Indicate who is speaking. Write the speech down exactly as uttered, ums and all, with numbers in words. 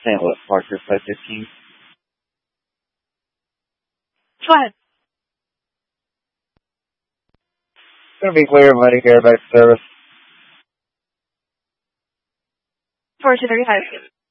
Speaker 1: Saint Louis Parker five fifteen.
Speaker 2: Go ahead.
Speaker 1: Going to be clear Medicare back service.
Speaker 2: four two three five.